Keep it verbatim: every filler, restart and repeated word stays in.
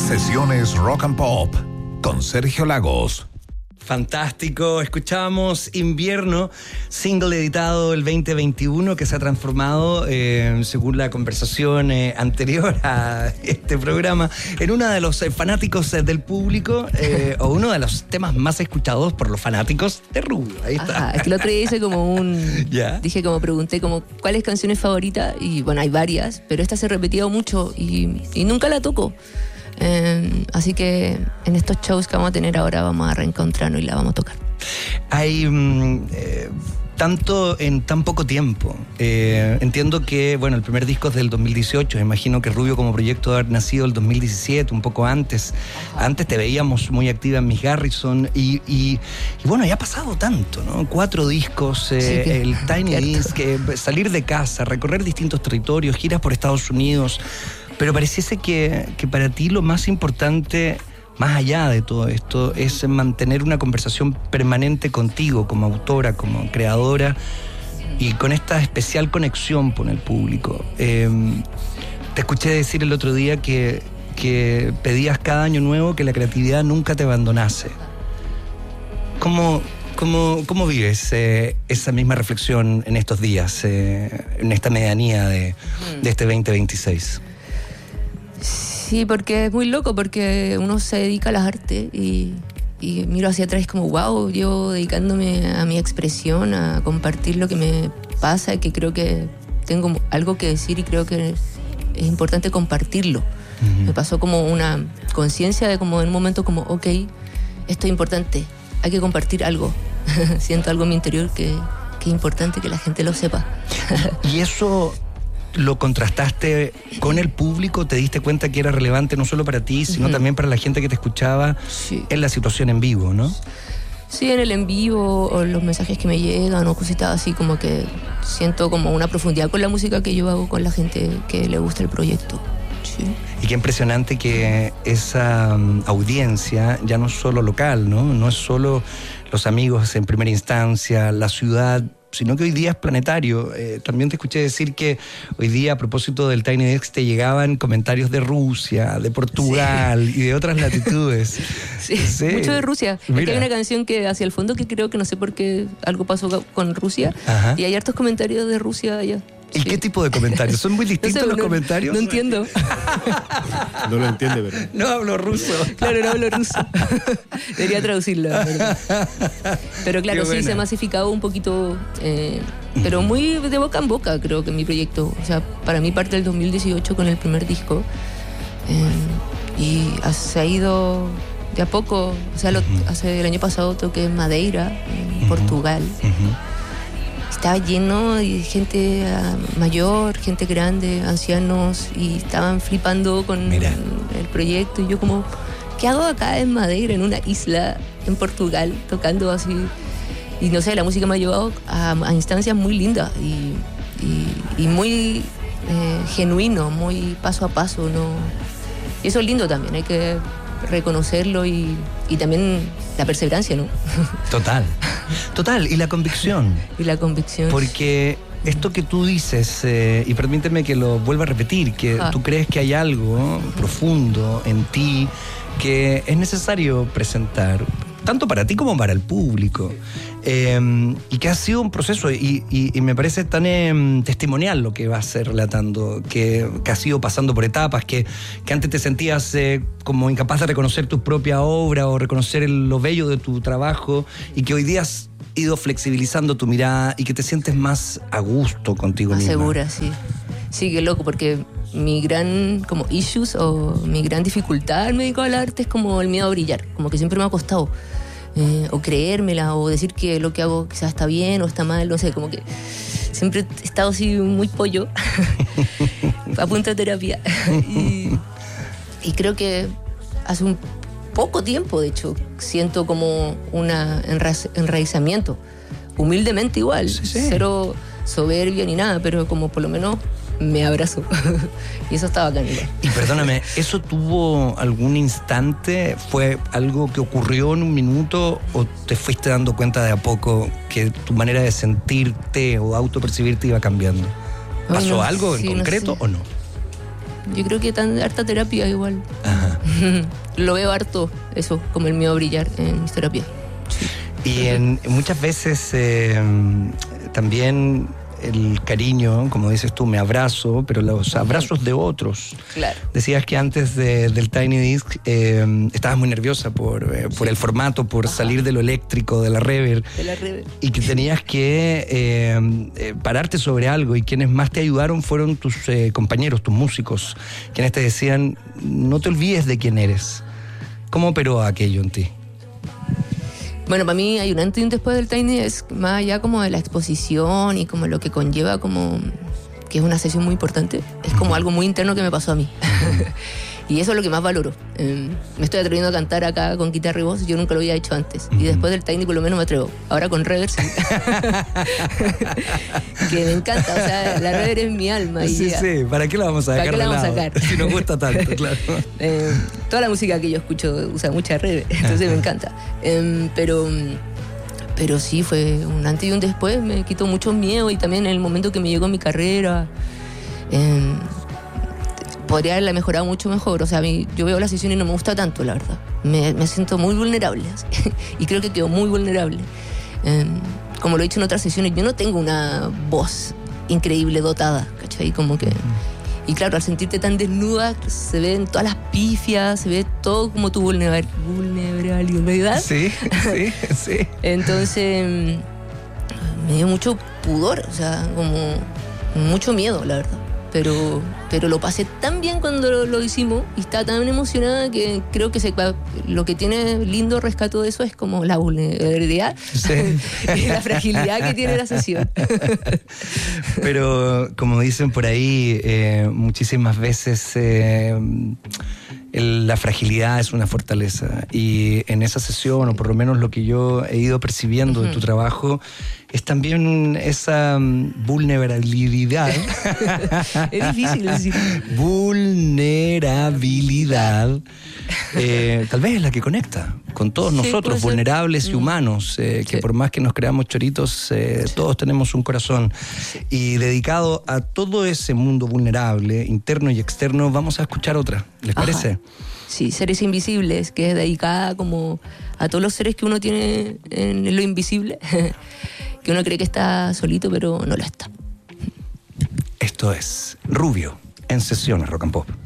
Sesiones Rock and Pop con Sergio Lagos. Fantástico, escuchábamos Invierno, single editado el veinte veintiuno que se ha transformado, eh, según la conversación eh, anterior a este programa, en uno de los eh, fanáticos eh, del público eh, o uno de los temas más escuchados por los fanáticos de Rubio. Ahí está. Ajá, es que el otro día hice como un... ¿Ya? Dije como, pregunté como, ¿cuáles canciones favoritas? Y bueno, hay varias, pero esta se ha repetido mucho y, y nunca la toco. Eh, así que en estos shows que vamos a tener ahora vamos a reencontrarnos y la vamos a tocar. Hay mm, eh, tanto en tan poco tiempo. Eh, entiendo que, bueno, el primer disco es del dos mil dieciocho. Imagino que Rubio como proyecto debe haber nacido el dos mil diecisiete, un poco antes. Ajá. Antes te veíamos muy activa en Miss Garrison y, y, y bueno, ya ha pasado tanto, ¿no? Cuatro discos, eh, sí, que, el Tiny Disc, eh, salir de casa, recorrer distintos territorios, giras por Estados Unidos. Pero pareciese que, que para ti lo más importante, más allá de todo esto, es mantener una conversación permanente contigo como autora, como creadora y con esta especial conexión con el público. Eh, te escuché decir el otro día que, que pedías cada año nuevo que la creatividad nunca te abandonase. ¿Cómo, cómo, cómo vives eh, esa misma reflexión en estos días, eh, en esta medianía de, de este veinte veintiséis? Sí, porque es muy loco, porque uno se dedica a las artes y, y miro hacia atrás como, wow, yo dedicándome a mi expresión, a compartir lo que me pasa, que creo que tengo algo que decir y creo que es importante compartirlo. Uh-huh. Me pasó como una conciencia de como en un momento como, ok, esto es importante, hay que compartir algo. Siento algo en mi interior que, que es importante que la gente lo sepa. Y eso... ¿Lo contrastaste con el público? ¿Te diste cuenta que era relevante no solo para ti, sino uh-huh. también para la gente que te escuchaba sí. en la situación en vivo, ¿no? Sí, en el en vivo, o los mensajes que me llegan, o cositas así, como que siento como una profundidad con la música que yo hago con la gente que le gusta el proyecto. Sí. Y qué impresionante que esa um, audiencia ya no es solo local, ¿no? No es solo los amigos en primera instancia, la ciudad, sino que hoy día es planetario. Eh, también te escuché decir que hoy día, a propósito del Tiny Desk, te llegaban comentarios de Rusia, de Portugal sí. y de otras latitudes. Sí, sí. Mucho de Rusia. Es que hay una canción que hacia el fondo que creo que no sé por qué algo pasó con Rusia. Ajá. Y hay hartos comentarios de Rusia allá. ¿Y sí. qué tipo de comentarios? ¿Son muy distintos no sé, los no, comentarios? No entiendo. No lo entiende, ¿verdad? No hablo ruso. Claro, no hablo ruso. Debería traducirlo. Pero, pero claro, sí, se ha masificado un poquito, eh, pero muy de boca en boca, creo que mi proyecto. O sea, para mí parte del dos mil dieciocho con el primer disco. Eh, y se ha ido de a poco. O sea, lo, uh-huh. hace el año pasado toqué en Madeira, en uh-huh. Portugal. Uh-huh. Estaba lleno de gente uh, mayor, gente grande, ancianos, y estaban flipando con Mira. el proyecto. Y yo como, ¿qué hago acá en Madeira, en una isla en Portugal, tocando así? Y no sé, la música me ha llevado a, a instancias muy lindas y, y, y muy eh, genuino, muy paso a paso, ¿no? Y eso es lindo también, hay que reconocerlo y, y también la perseverancia, ¿no? Total, total, y la convicción. Y la convicción. Porque esto que tú dices, eh, y permíteme que lo vuelva a repetir, que ah. tú crees que hay algo profundo en ti que es necesario presentar, tanto para ti como para el público, eh, y que ha sido un proceso, y, y, y me parece tan eh, testimonial lo que vas relatando, que, que has ido pasando por etapas, que, que antes te sentías eh, como incapaz de reconocer tu propia obra o reconocer el, lo bello de tu trabajo, y que hoy día has ido flexibilizando tu mirada y que te sientes más a gusto contigo más misma. Segura, sí. Sí, qué loco, porque mi gran como issues o mi gran dificultad al médico del arte es como el miedo a brillar, como que siempre me ha costado eh, o creérmela o decir que lo que hago quizás está bien o está mal, no sé, como que siempre he estado así muy pollo a punta de terapia y, y creo que hace un poco tiempo, de hecho, siento como un enra- enraizamiento, humildemente igual, sí, sí. Cero soberbia ni nada, pero como por lo menos me abrazo. Y eso está bacán. Y perdóname, ¿eso tuvo algún instante? ¿Fue algo que ocurrió en un minuto o te fuiste dando cuenta de a poco que tu manera de sentirte o autopercibirte iba cambiando? ¿Pasó Ay, no, algo en sí, concreto no sé. o no? yo creo que tan harta terapia igual. Ajá. Lo veo harto, eso, como el miedo a brillar en mis terapias. Sí. Y en, muchas veces eh, también el cariño, como dices tú, me abrazo, pero los abrazos de otros. Claro. Decías que antes de, del Tiny Desk eh, estabas muy nerviosa por, eh, por sí. el formato, por Ajá. salir de lo eléctrico, de la reverb. De la reverb. Y que tenías que eh, eh, pararte sobre algo, y quienes más te ayudaron fueron tus eh, compañeros, tus músicos, quienes te decían, no te olvides de quién eres. ¿Cómo operó aquello en ti? Bueno, para mí hay un antes y un después del Tiny Desk, más allá como de la exposición y como lo que conlleva, como que es una sesión muy importante. Es como algo muy interno que me pasó a mí. Y eso es lo que más valoro. Eh, me estoy atreviendo a cantar acá con guitarra y voz, yo nunca lo había hecho antes. Y después del Tiny por lo menos me atrevo. Ahora con reverb sí. Que me encanta, o sea, la reverb es mi alma. Sí, y ya. sí, ¿para qué la vamos a ¿Para dejar qué la de vamos a lado? sacar? Si nos gusta tanto, claro. Eh, toda la música que yo escucho usa mucha reverb, entonces me encanta. Eh, pero... Pero sí, fue un antes y un después, me quitó mucho miedo, y también en el momento que me llegó mi carrera, eh, podría haberla mejorado mucho mejor. O sea, a mí, yo veo la sesión y no me gusta tanto, la verdad. Me, me siento muy vulnerable, y creo que quedó muy vulnerable. Eh, como lo he dicho en otras sesiones, yo no tengo una voz increíble dotada, ¿cachai? Como que... Y claro, al sentirte tan desnuda, se ven todas las pifias, se ve todo como tu vulner- vulnerabilidad. Sí, sí, sí. Entonces, me dio mucho pudor, o sea, como mucho miedo, la verdad. Pero, pero lo pasé tan bien cuando lo, lo hicimos, y estaba tan emocionada que creo que se, lo que tiene lindo rescato de eso es como la vulnerabilidad, sí. Y la fragilidad que tiene la sesión. Pero como dicen por ahí, eh, muchísimas veces eh, el, la fragilidad es una fortaleza, y en esa sesión, o por lo menos lo que yo he ido percibiendo uh-huh. de tu trabajo, es también esa vulnerabilidad. Es difícil decir. Vulnerabilidad. Eh, tal vez es la que conecta con todos sí, nosotros, vulnerables y mm. humanos, eh, que sí. por más que nos creamos choritos, eh, sí. todos tenemos un corazón. Sí. Y dedicado a todo ese mundo vulnerable, interno y externo, vamos a escuchar otra. ¿Les Ajá. parece? Sí, Seres Invisibles, que es dedicada como a todos los seres que uno tiene en lo invisible, que uno cree que está solito, pero no lo está. Esto es Rubio en Sesiones Rock and Pop.